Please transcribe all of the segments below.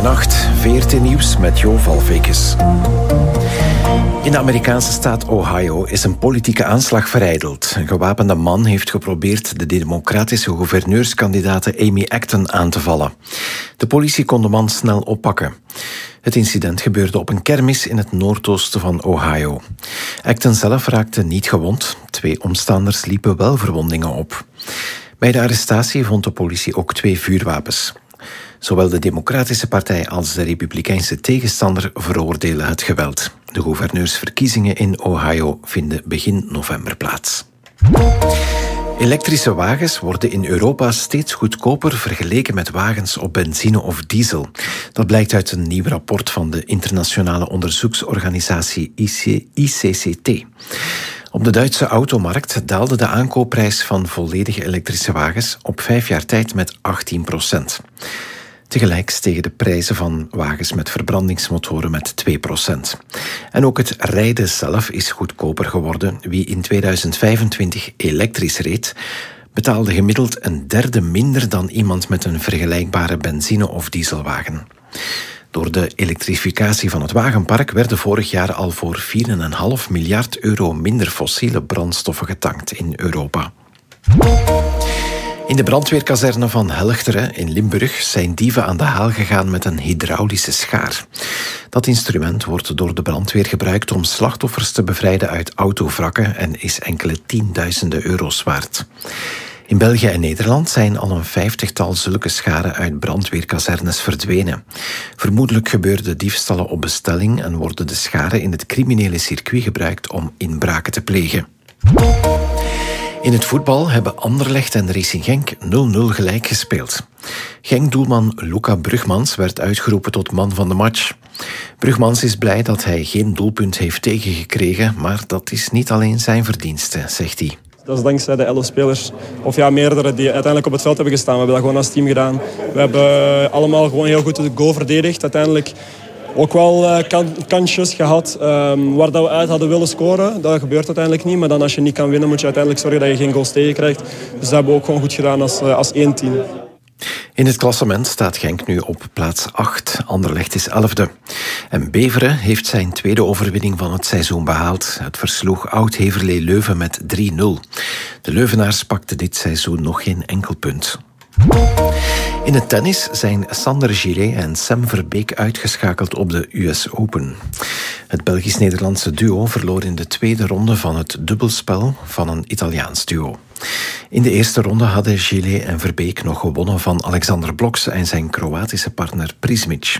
Goedenacht, VRT Nieuws met Jo Valvekes. In de Amerikaanse staat Ohio is een politieke aanslag verijdeld. Een gewapende man heeft geprobeerd de democratische gouverneurskandidaat Amy Acton aan te vallen. De politie kon de man snel oppakken. Het incident gebeurde op een kermis in het noordoosten van Ohio. Acton zelf raakte niet gewond. 2 omstanders liepen wel verwondingen op. Bij de arrestatie vond de politie ook 2 vuurwapens. Zowel de Democratische Partij als de Republikeinse tegenstander veroordelen het geweld. De gouverneursverkiezingen in Ohio vinden begin november plaats. Elektrische wagens worden in Europa steeds goedkoper vergeleken met wagens op benzine of diesel. Dat blijkt uit een nieuw rapport van de internationale onderzoeksorganisatie ICCT. Op de Duitse automarkt daalde de aankoopprijs van volledige elektrische wagens op 5 jaar tijd met 18%. Tegelijk stegen de prijzen van wagens met verbrandingsmotoren met 2%. En ook het rijden zelf is goedkoper geworden. Wie in 2025 elektrisch reed, betaalde gemiddeld 1/3 minder dan iemand met een vergelijkbare benzine- of dieselwagen. Door de elektrificatie van het wagenpark werden vorig jaar al voor 4,5 miljard euro minder fossiele brandstoffen getankt in Europa. In de brandweerkazerne van Helchteren in Limburg zijn dieven aan de haal gegaan met een hydraulische schaar. Dat instrument wordt door de brandweer gebruikt om slachtoffers te bevrijden uit autovrakken en is enkele tienduizenden euro's waard. In België en Nederland zijn al een 50-tal zulke scharen uit brandweerkazernes verdwenen. Vermoedelijk gebeurden de diefstallen op bestelling en worden de scharen in het criminele circuit gebruikt om inbraken te plegen. In het voetbal hebben Anderlecht en Racing Genk 0-0 gelijk gespeeld. Genk-doelman Luca Brugmans werd uitgeroepen tot man van de match. Brugmans is blij dat hij geen doelpunt heeft tegengekregen, maar dat is niet alleen zijn verdienste, zegt hij. Dat is dankzij de 11 spelers, of ja, meerdere, die uiteindelijk op het veld hebben gestaan. We hebben dat gewoon als team gedaan. We hebben allemaal gewoon heel goed de goal verdedigd. Uiteindelijk ook wel kansjes gehad waar dat we uit hadden willen scoren. Dat gebeurt uiteindelijk niet. Maar dan als je niet kan winnen, moet je uiteindelijk zorgen dat je geen goals tegenkrijgt. Dus dat hebben we ook gewoon goed gedaan als één team. In het klassement staat Genk nu op plaats 8. Anderlecht is 11e. En Beveren heeft zijn tweede overwinning van het seizoen behaald. Het versloeg Oud-Heverlee Leuven met 3-0. De Leuvenaars pakten dit seizoen nog geen enkel punt. In het tennis zijn Sander Gillet en Sam Verbeek uitgeschakeld op de US Open. Het Belgisch-Nederlandse duo verloor in de tweede ronde van het dubbelspel van een Italiaans duo. In de eerste ronde hadden Gillet en Verbeek nog gewonnen van Alexander Blokse en zijn Kroatische partner Prismic.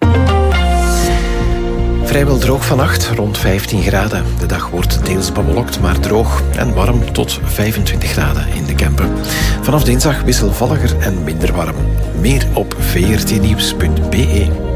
Vrijwel droog vannacht, rond 15 graden. De dag wordt deels bewolkt, maar droog en warm tot 25 graden in de Kempen. Vanaf dinsdag wisselvalliger en minder warm. Meer op vrtnieuws.be.